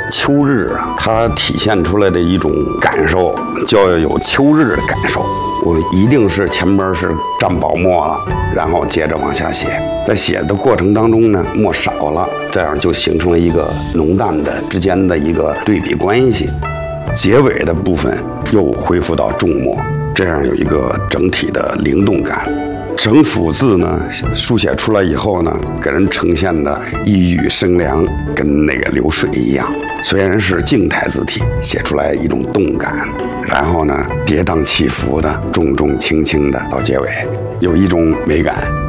秋日啊，它体现出来的一种感受，就要有秋日的感受。我一定是前面是蘸饱墨了，然后接着往下写。在写的过程当中呢，墨少了，这样就形成了一个浓淡的之间的一个对比关系。结尾的部分又恢复到重墨，这样有一个整体的灵动感。整幅字呢，书写出来以后呢，给人呈现的一语生凉，跟那个流水一样。虽然是静态字体，写出来一种动感，然后呢，跌宕起伏的，重重轻轻的到结尾，有一种美感。